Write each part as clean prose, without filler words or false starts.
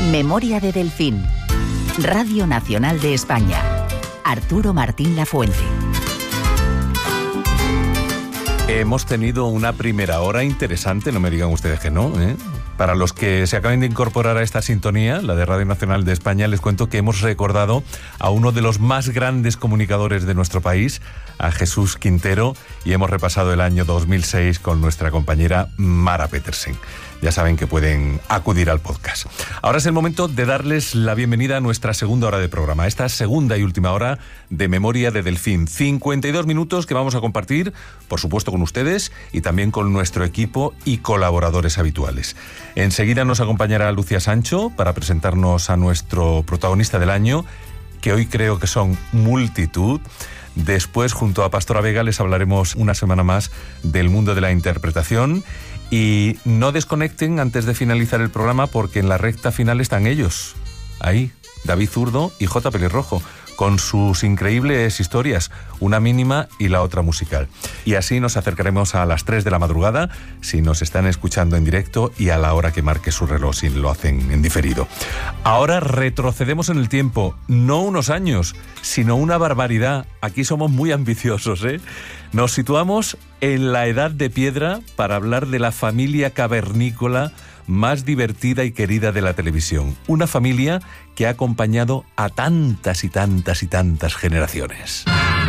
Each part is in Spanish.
Memoria de Delfín. Radio Nacional de España. Arturo Martín Lafuente. Hemos tenido una primera hora interesante, no me digan ustedes que no, ¿eh? Para los que se acaben de incorporar a esta sintonía, la de Radio Nacional de España, les cuento que hemos recordado a uno de los más grandes comunicadores de nuestro país, a Jesús Quintero, y hemos repasado el año 2006 con nuestra compañera Mara Petersen. Ya saben que pueden acudir al podcast. Ahora es el momento de darles la bienvenida a nuestra segunda hora de programa, esta segunda y última hora de Memoria de Delfín. 52 minutos que vamos a compartir, por supuesto, con ustedes y también con nuestro equipo y colaboradores habituales. Enseguida nos acompañará Lucía Sancho para presentarnos a nuestro protagonista del año, que hoy creo que son multitud. Después, junto a Pastora Vega, les hablaremos una semana más del mundo de la interpretación. Y no desconecten antes de finalizar el programa, porque en la recta final están ellos. Ahí, David Zurdo y J. Pelirrojo, con sus increíbles historias, una mínima y la otra musical. Y así nos acercaremos a las 3 de la madrugada, si nos están escuchando en directo, y a la hora que marque su reloj, si lo hacen en diferido. Ahora retrocedemos en el tiempo, no unos años, sino una barbaridad. Aquí somos muy ambiciosos, ¿eh? Nos situamos en la Edad de Piedra para hablar de la familia cavernícola más divertida y querida de la televisión. Una familia que ha acompañado a tantas y tantas y tantas generaciones.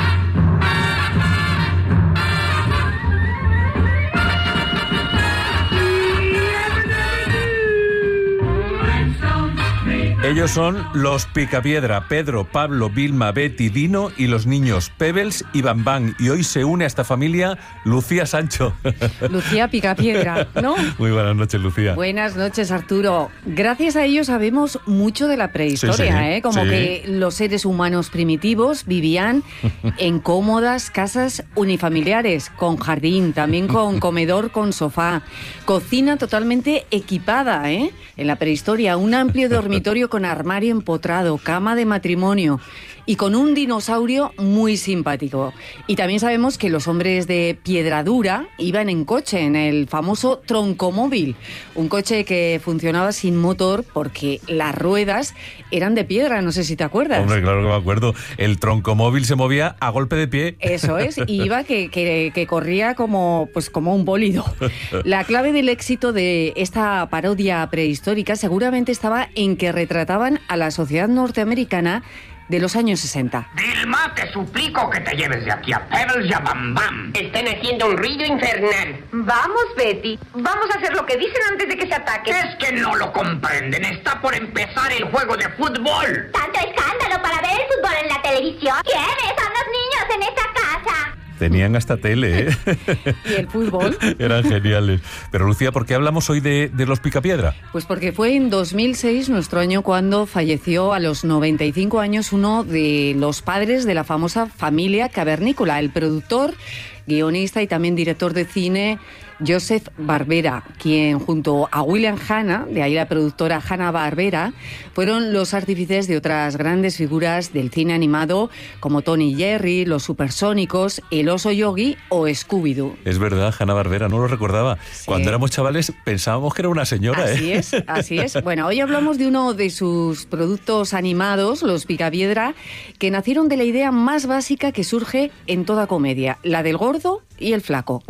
Ellos son los Picapiedra: Pedro, Pablo, Vilma, Betty, Dino y los niños Pebbles y Bambán. Y hoy se une a esta familia Lucía Sancho. Lucía Picapiedra, ¿no? Muy buenas noches, Lucía. Buenas noches, Arturo. Gracias a ellos sabemos mucho de la prehistoria, sí, ¿eh? Como sí. que los seres humanos primitivos vivían en cómodas casas unifamiliares, con jardín, también con comedor, con sofá, cocina totalmente equipada, ¿eh? En la prehistoria, un amplio dormitorio con armario empotrado, cama de matrimonio y con un dinosaurio muy simpático. Y también sabemos que los hombres de Piedradura iban en coche, en el famoso troncomóvil, un coche que funcionaba sin motor porque las ruedas eran de piedra, no sé si te acuerdas. Hombre, claro que me acuerdo. El troncomóvil se movía a golpe de pie. Eso es, y iba que corría como un bólido. La clave del éxito de esta parodia prehistórica seguramente estaba en que retrataban a la sociedad norteamericana de los años 60. Vilma, te suplico que te lleves de aquí a Pebbles y a Bam Bam. Están haciendo un ruido infernal. Vamos, Betty. Vamos a hacer lo que dicen antes de que se ataquen. Es que no lo comprenden. Está por empezar el juego de fútbol. Tanto escándalo para ver el fútbol en la televisión. ¿Quiénes son los niños en esta casa? Tenían hasta tele, ¿eh? ¿Y el fútbol? Eran geniales. Pero, Lucía, ¿por qué hablamos hoy de los Picapiedra? Pues porque fue en 2006, nuestro año, cuando falleció a los 95 años uno de los padres de la famosa familia cavernícola, el productor, guionista y también director de cine Joseph Barbera, quien junto a William Hanna, de ahí la productora Hanna-Barbera, fueron los artífices de otras grandes figuras del cine animado como Tony y Jerry, Los Supersónicos, El Oso Yogi o Scooby-Doo. Es verdad, Hanna-Barbera, no lo recordaba. Sí. Cuando éramos chavales pensábamos que era una señora. Así es, así es. Bueno, hoy hablamos de uno de sus productos animados, los Picapiedra, que nacieron de la idea más básica que surge en toda comedia, la del gordo y el flaco.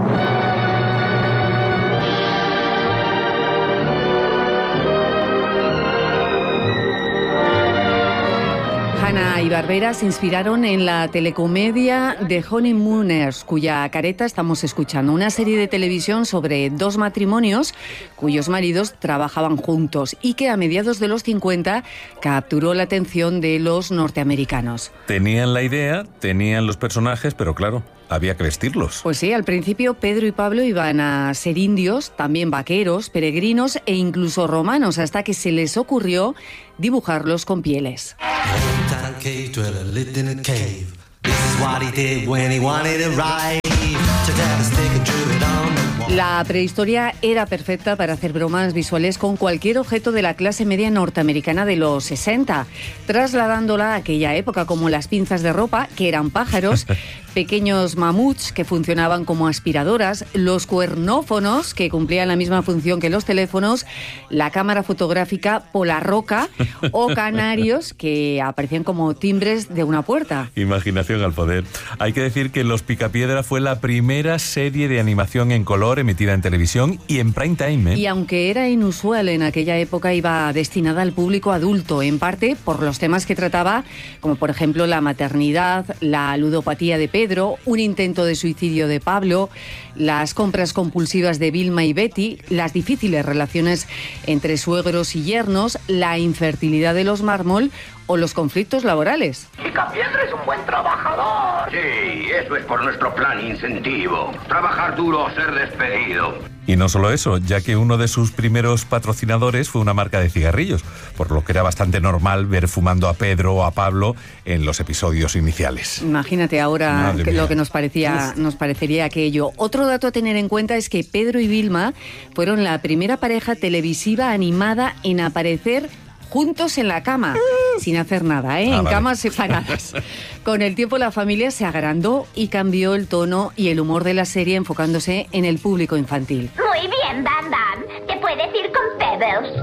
Hanna y Barbera se inspiraron en la telecomedia The Honeymooners, cuya careta estamos escuchando, una serie de televisión sobre dos matrimonios cuyos maridos trabajaban juntos y que a mediados de los 50 capturó la atención de los norteamericanos. Tenían la idea, tenían los personajes, pero claro, había que vestirlos. Pues sí, al principio Pedro y Pablo iban a ser indios, también vaqueros, peregrinos e incluso romanos, hasta que se les ocurrió dibujarlos con pieles. La prehistoria era perfecta para hacer bromas visuales con cualquier objeto de la clase media norteamericana de los 60, trasladándola a aquella época, como las pinzas de ropa, que eran pájaros, pequeños mamuts que funcionaban como aspiradoras, los cuernófonos, que cumplían la misma función que los teléfonos, la cámara fotográfica Polarroca o canarios que aparecían como timbres de una puerta. Imaginación al poder. Hay que decir que Los Picapiedra fue la primera serie de animación en color emitida en televisión y en prime time. Y aunque era inusual en aquella época, iba destinada al público adulto, en parte por los temas que trataba, como por ejemplo la maternidad, la ludopatía de Pedro, un intento de suicidio de Pablo, las compras compulsivas de Vilma y Betty, las difíciles relaciones entre suegros y yernos, la infertilidad de los mármol o los conflictos laborales. Picapiedra es un buen trabajador. Sí, eso es por nuestro plan incentivo. Trabajar duro o ser despedido. Y no solo eso, ya que uno de sus primeros patrocinadores fue una marca de cigarrillos, por lo que era bastante normal ver fumando a Pedro o a Pablo en los episodios iniciales. Imagínate ahora lo que nos parecería aquello. Otro dato a tener en cuenta es que Pedro y Vilma fueron la primera pareja televisiva animada en aparecer juntos en la cama, sin hacer nada, en camas separadas. Con el tiempo la familia se agrandó y cambió el tono y el humor de la serie, enfocándose en el público infantil. Muy bien, Dan Dan. Te puedes ir con Pebbles.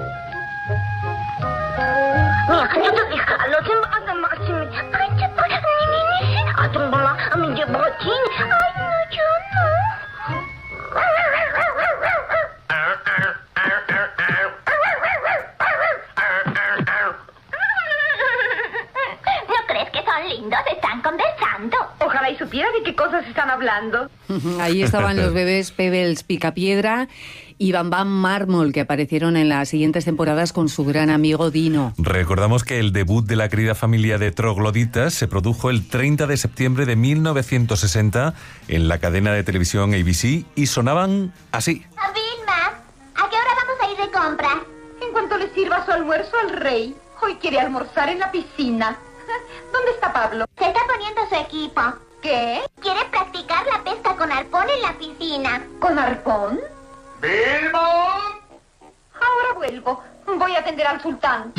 Lindos, están conversando. Ojalá y supiera de qué cosas están hablando. Ahí estaban los bebés Pebbles Picapiedra y Bam Bam Mármol, que aparecieron en las siguientes temporadas con su gran amigo Dino. Recordamos que el debut de la querida familia de trogloditas se produjo el 30 de septiembre de 1960 en la cadena de televisión ABC y sonaban así. Vilma, ¿a qué hora vamos a ir de compras? En cuanto le sirva su almuerzo al rey. Hoy quiere almorzar en la piscina. ¿Dónde está Pablo? Se está poniendo su equipo. ¿Qué? Quiere practicar la pesca con arpón en la piscina. ¿Con arpón? ¡Bilbo! Ahora vuelvo. Voy a atender al sultán.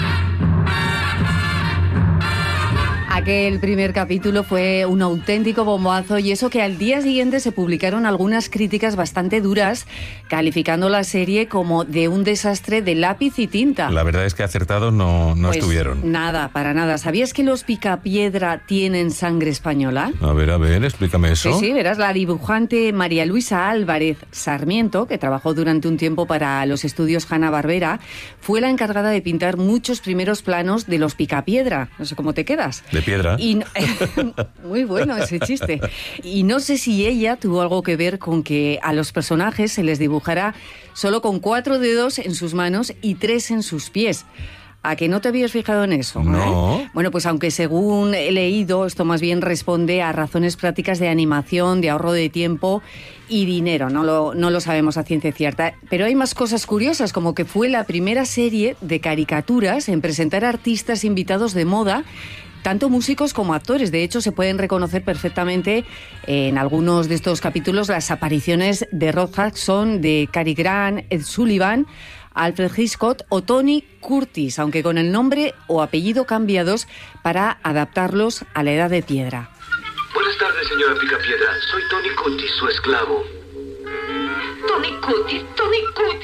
Aquel primer capítulo fue un auténtico bombazo, y eso que al día siguiente se publicaron algunas críticas bastante duras, calificando la serie como de un desastre de lápiz y tinta. La verdad es que acertados no Pues estuvieron. Nada, para nada. ¿Sabías que los Picapiedra tienen sangre española? A ver, explícame eso. Sí, verás, la dibujante María Luisa Álvarez Sarmiento, que trabajó durante un tiempo para los estudios Hanna-Barbera, fue la encargada de pintar muchos primeros planos de los Picapiedra. No sé cómo te quedas. De piedra. Muy bueno ese chiste. Y no sé si ella tuvo algo que ver con que a los personajes se les dibujara solo con 4 dedos en sus manos y 3 en sus pies. ¿A que no te habías fijado en eso? No. Bueno, pues aunque según he leído, esto más bien responde a razones prácticas de animación, de ahorro de tiempo y dinero. No lo sabemos a ciencia cierta. Pero hay más cosas curiosas, como que fue la primera serie de caricaturas en presentar artistas invitados de moda, tanto músicos como actores. De hecho, se pueden reconocer perfectamente en algunos de estos capítulos las apariciones de Rod Hudson, de Cary Grant, Ed Sullivan, Alfred Hitchcock o Tony Curtis, aunque con el nombre o apellido cambiados para adaptarlos a la edad de piedra. Buenas tardes, señora Picapiedra. Soy Tony Curtis, su esclavo. Tony Curtis. Tony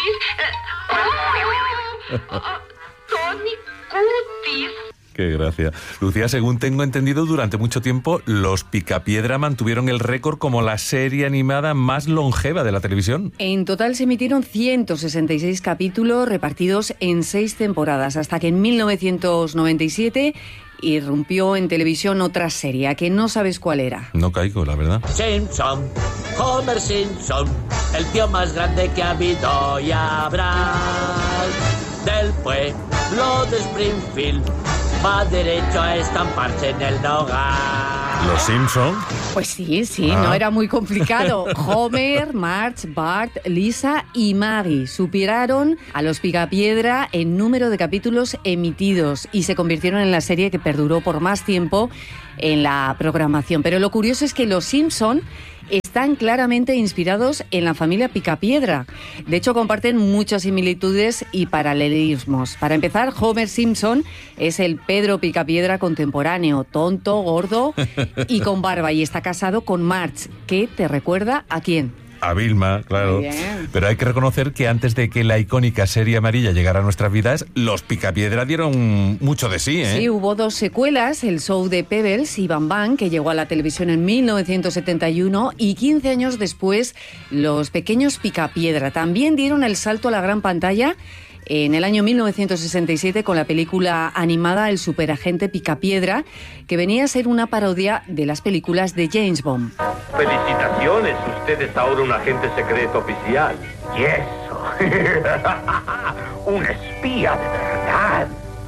Curtis. Qué gracia. Lucía, según tengo entendido, durante mucho tiempo los Picapiedra mantuvieron el récord como la serie animada más longeva de la televisión. En total se emitieron 166 capítulos repartidos en 6 temporadas, hasta que en 1997 irrumpió en televisión otra serie, ¿a que no sabes cuál era? No caigo, la verdad. Simpson, Homer Simpson, el tío más grande que ha habido y habrá. Del pueblo de Springfield va derecho a estamparse en el nogal. ¿Los Simpson? Pues sí, no era muy complicado. Homer, Marge, Bart, Lisa y Maggie superaron a los Picapiedra en número de capítulos emitidos y se convirtieron en la serie que perduró por más tiempo en la programación. Pero lo curioso es que los Simpson están claramente inspirados en la familia Picapiedra. De hecho, comparten muchas similitudes y paralelismos. Para empezar, Homer Simpson es el Pedro Picapiedra contemporáneo, tonto, gordo y con barba, y está casado con Marge, que te recuerda ¿a quién? A Vilma, claro. Muy bien. Pero hay que reconocer que antes de que la icónica serie amarilla llegara a nuestras vidas, los Picapiedra dieron mucho de sí, ¿eh? Sí, hubo 2 secuelas, el show de Pebbles y Bam Bam, que llegó a la televisión en 1971, y 15 años después, los pequeños Picapiedra también dieron el salto a la gran pantalla en el año 1967 con la película animada El superagente Picapiedra, que venía a ser una parodia de las películas de James Bond. Felicitaciones, usted es ahora un agente secreto oficial. Y eso. Un espía de verdad.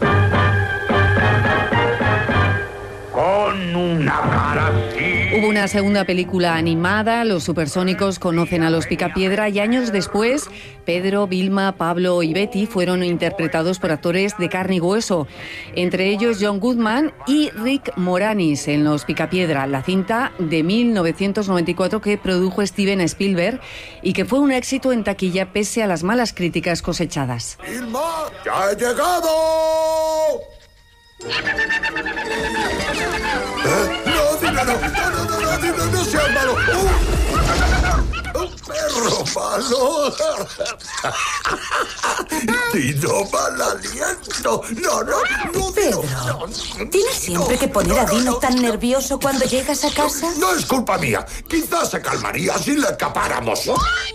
Con una cara así. Hubo una segunda película animada, Los supersónicos conocen a los Picapiedra, y años después, Pedro, Vilma, Pablo y Betty fueron interpretados por actores de carne y hueso, entre ellos John Goodman y Rick Moranis en Los Picapiedra, la cinta de 1994 que produjo Steven Spielberg y que fue un éxito en taquilla pese a las malas críticas cosechadas. ¡Vilma, ya he llegado! No seas malo. Un perro malo. Dino mal aliento. No. Pedro, ¿tienes siempre que poner a Dino tan nervioso cuando llegas a casa? No es culpa mía. Quizás se calmaría si le escapáramos.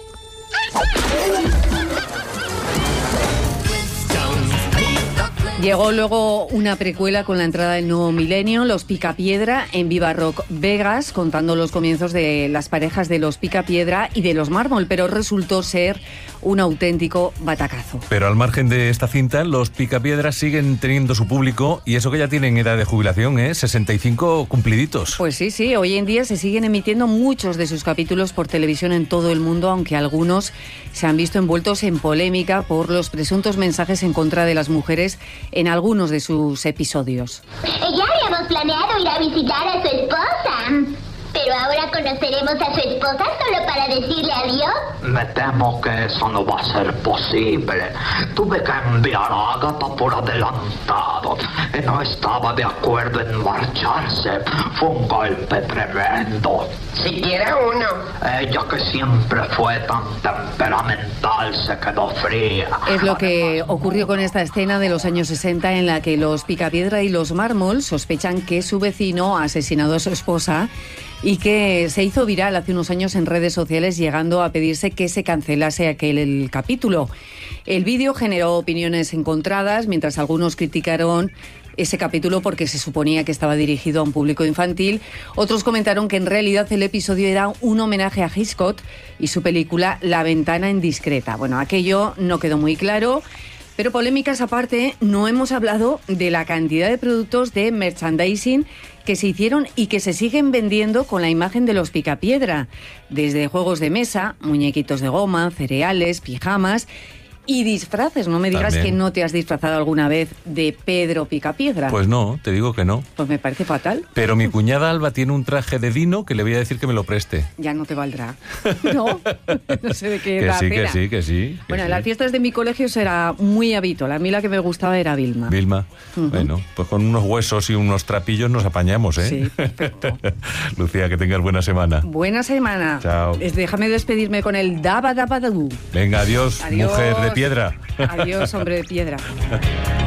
Llegó luego una precuela con la entrada del nuevo milenio, Los Picapiedra, en Viva Rock Vegas, contando los comienzos de las parejas de los Picapiedra y de los Mármol, pero resultó ser un auténtico batacazo. Pero al margen de esta cinta, los Picapiedra siguen teniendo su público, y eso que ya tienen edad de jubilación, 65 cumpliditos. Pues sí, hoy en día se siguen emitiendo muchos de sus capítulos por televisión en todo el mundo, aunque algunos se han visto envueltos en polémica por los presuntos mensajes en contra de las mujeres en algunos de sus episodios. Ya habíamos planeado ir a visitar a su esposa. Pero ahora conoceremos a su esposa solo para decirle adiós. Me temo que eso no va a ser posible. Tuve que enviar a Agatha por adelantado. No estaba de acuerdo en marcharse. Fue un golpe tremendo. Siquiera uno. Ella, que siempre fue tan temperamental, se quedó fría. Es lo que ocurrió con esta escena de los años 60 en la que los Picapiedra y los Mármol sospechan que su vecino ha asesinado a su esposa, y que se hizo viral hace unos años en redes sociales, llegando a pedirse que se cancelase el capítulo. El vídeo generó opiniones encontradas, mientras algunos criticaron ese capítulo porque se suponía que estaba dirigido a un público infantil. Otros comentaron que en realidad el episodio era un homenaje a Hitchcock y su película La ventana indiscreta. Bueno, aquello no quedó muy claro. Pero polémicas aparte, no hemos hablado de la cantidad de productos de merchandising que se hicieron y que se siguen vendiendo con la imagen de los Picapiedra. Desde juegos de mesa, muñequitos de goma, cereales, pijamas y disfraces. No me digas También. que no te has disfrazado alguna vez de Pedro Picapiedra. Pues no, te digo que no. Pues me parece fatal. Pero mi cuñada Alba tiene un traje de Dino que le voy a decir que me lo preste. Ya no te valdrá. No sé de qué Que da sí, pena. que sí. Bueno, en sí. las fiestas de mi colegio era muy habitual. A mí la que me gustaba era Vilma. Vilma. Bueno, pues con unos huesos y unos trapillos nos apañamos, ¿eh? Sí, perfecto. Lucía, que tengas buena semana. Buena semana. Chao. Déjame despedirme con el Daba Daba Dadu. Venga, adiós, Adiós. mujer de piedra. Adiós, hombre de piedra.